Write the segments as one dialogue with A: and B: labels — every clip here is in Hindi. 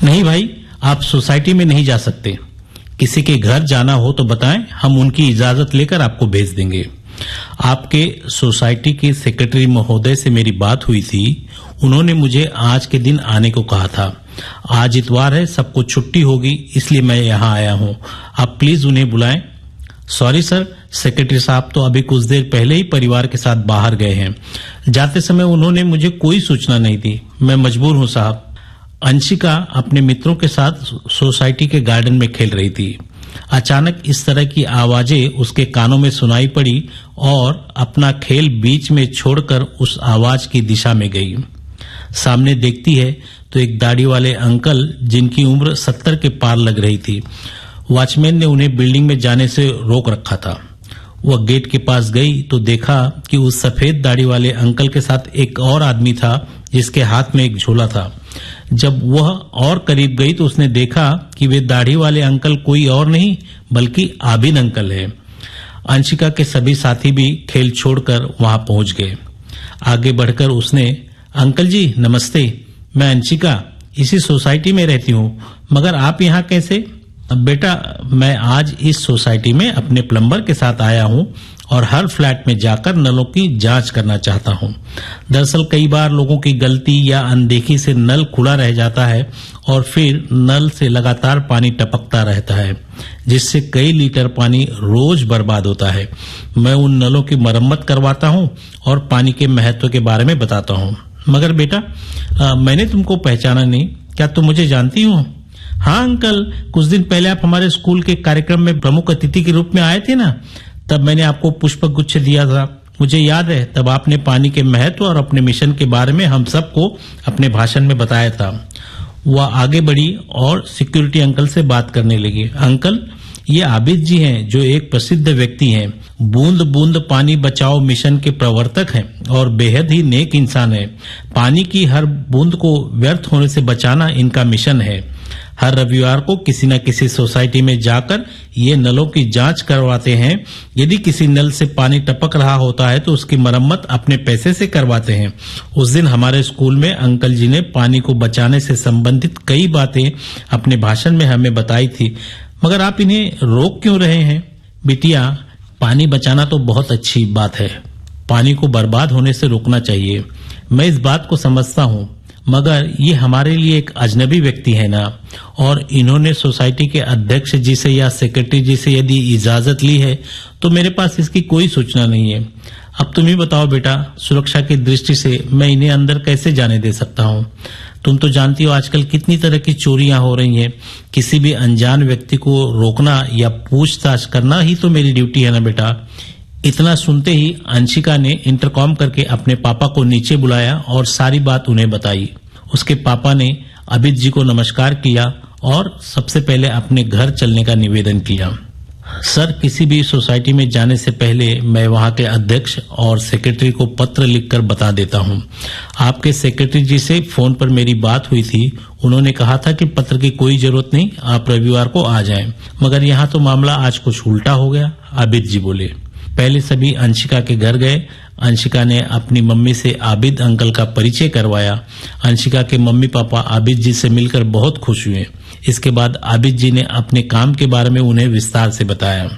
A: नहीं भाई, आप सोसाइटी में नहीं जा सकते। किसी के घर जाना हो तो बताएं, हम उनकी इजाजत लेकर आपको भेज देंगे। आपके सोसाइटी के सेक्रेटरी महोदय से मेरी बात हुई थी, उन्होंने मुझे आज के दिन आने को कहा था। आज इतवार है, सबको छुट्टी होगी, इसलिए मैं यहाँ आया हूँ। आप प्लीज उन्हें बुलाएं। सॉरी सर, सेक्रेटरी साहब तो अभी कुछ देर पहले ही परिवार के साथ बाहर गए हैं। जाते समय उन्होंने मुझे कोई सूचना नहीं दी। मैं मजबूर हूँ साहब। अंशिका अपने मित्रों के साथ सोसाइटी के गार्डन में खेल रही थी। अचानक इस तरह की आवाजें उसके कानों में सुनाई पड़ी और अपना खेल बीच में छोड़कर उस आवाज की दिशा में गई। सामने देखती है तो एक दाढ़ी वाले अंकल, जिनकी उम्र 70 के पार लग रही थी। वॉचमैन ने उन्हें बिल्डिंग में जाने से रोक रखा था। वह गेट के पास गई तो देखा कि उस सफेद दाढ़ी वाले अंकल के साथ एक और आदमी था, जिसके हाथ में एक झोला था। जब वह और करीब गई तो उसने देखा कि वे दाढ़ी वाले अंकल कोई और नहीं बल्कि आबिद अंकल है। अंशिका के सभी साथी भी खेल छोड़कर वहां पहुंच गए। आगे बढ़कर उसने, अंकल जी नमस्ते, मैं अंशिका इसी सोसाइटी में रहती हूँ, मगर आप यहाँ कैसे? बेटा, मैं आज इस सोसाइटी में अपने प्लम्बर के साथ आया हूँ और हर फ्लैट में जाकर नलों की जांच करना चाहता हूँ। दरअसल कई बार लोगों की गलती या अनदेखी से नल खुला रह जाता है और फिर नल से लगातार पानी टपकता रहता है, जिससे कई लीटर पानी रोज बर्बाद होता है। मैं उन नलों की मरम्मत करवाता हूँ और पानी के महत्व के बारे में बताता हूँ। मगर बेटा, मैंने तुमको पहचाना नहीं, क्या तुम मुझे जानती हो? हाँ अंकल, कुछ दिन पहले आप हमारे स्कूल के कार्यक्रम में प्रमुख अतिथि के रूप में आए थे ना, तब मैंने आपको पुष्प गुच्छ दिया था। मुझे याद है, तब आपने पानी के महत्व और अपने मिशन के बारे में हम सबको अपने भाषण में बताया था। वह आगे बढ़ी और सिक्योरिटी अंकल से बात करने लगी। अंकल, ये आबिद जी हैं, जो एक प्रसिद्ध व्यक्ति हैं। बूंद बूंद पानी बचाओ मिशन के प्रवर्तक हैं और बेहद ही नेक इंसान है। पानी की हर बूंद को व्यर्थ होने से बचाना इनका मिशन है। हर रविवार को किसी न किसी सोसाइटी में जाकर ये नलों की जांच करवाते हैं। यदि किसी नल से पानी टपक रहा होता है तो उसकी मरम्मत अपने पैसे से करवाते हैं। उस दिन हमारे स्कूल में अंकल जी ने पानी को बचाने से संबंधित कई बातें अपने भाषण में हमें बताई थी, मगर आप इन्हें रोक क्यों रहे हैं? बिटिया, पानी बचाना तो बहुत अच्छी बात है, पानी को बर्बाद होने से रोकना चाहिए। मैं इस बात को समझता हूँ, मगर ये हमारे लिए एक अजनबी व्यक्ति है ना, और इन्होंने सोसाइटी के अध्यक्ष जी से या सेक्रेटरी जी से यदि इजाजत ली है तो मेरे पास इसकी कोई सूचना नहीं है। अब तुम ही बताओ बेटा, सुरक्षा की दृष्टि से मैं इन्हें अंदर कैसे जाने दे सकता हूँ? तुम तो जानती हो आजकल कितनी तरह की चोरियां हो रही हैं। किसी भी अनजान व्यक्ति को रोकना या पूछताछ करना ही तो मेरी ड्यूटी है ना बेटा। इतना सुनते ही अंशिका ने इंटरकॉम करके अपने पापा को नीचे बुलाया और सारी बात उन्हें बताई। उसके पापा ने आबिद जी को नमस्कार किया और सबसे पहले अपने घर चलने का निवेदन किया। सर, किसी भी सोसाइटी में जाने से पहले मैं वहां के अध्यक्ष और सेक्रेटरी को पत्र लिखकर बता देता हूं। आपके सेक्रेटरी जी से फोन पर मेरी बात हुई थी। उन्होंने कहा था कि पत्र की कोई जरूरत नहीं, आप रविवार को आ जाएं। मगर यहाँ तो मामला आज कुछ उल्टा हो गया, आबिद जी बोले। पहले सभी अंशिका के घर गए। अंशिका ने अपनी मम्मी से आबिद अंकल का परिचय करवाया। अंशिका के मम्मी पापा आबिद जी से मिलकर बहुत खुश हुए। इसके बाद आबिद जी ने अपने काम के बारे में उन्हें विस्तार से बताया।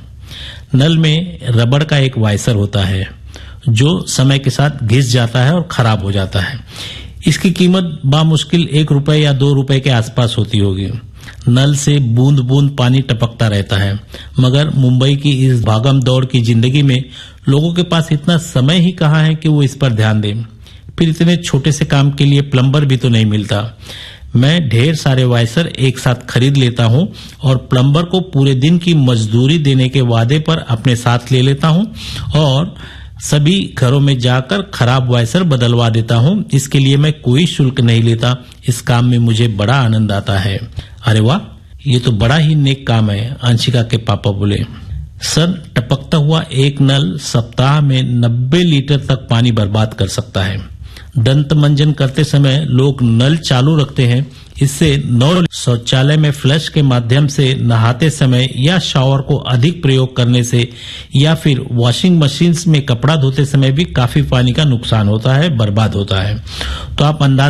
A: नल में रबड़ का एक वाइसर होता है जो समय के साथ घिस जाता है और खराब हो जाता है। इसकी कीमत बामुश्किल 1 रुपए या 2 रुपए के आसपास होती होगी। नल से बूंद बूंद पानी टपकता रहता है, मगर मुंबई की इस भागम दौड़ की जिंदगी में लोगों के पास इतना समय ही कहाँ है कि वो इस पर ध्यान दें। फिर इतने छोटे से काम के लिए प्लम्बर भी तो नहीं मिलता। मैं ढेर सारे वाइसर एक साथ खरीद लेता हूँ और प्लम्बर को पूरे दिन की मजदूरी देने के वादे पर अपने साथ ले लेता हूँ और सभी घरों में जाकर खराब वाइसर बदलवा देता हूँ। इसके लिए मैं कोई शुल्क नहीं लेता। इस काम में मुझे बड़ा आनंद आता है। अरे वाह, ये तो बड़ा ही नेक काम है, अंशिका के पापा बोले। सर, टपकता हुआ एक नल सप्ताह में 90 लीटर तक पानी बर्बाद कर सकता है। दंत मंजन करते समय लोग नल चालू रखते हैं। इससे नौ शौचालय में फ्लश के माध्यम से नहाते समय या शावर को अधिक प्रयोग करने से या फिर वॉशिंग मशीन में कपड़ा धोते समय भी काफी पानी का नुकसान होता है, बर्बाद होता है। तो आप अंदाज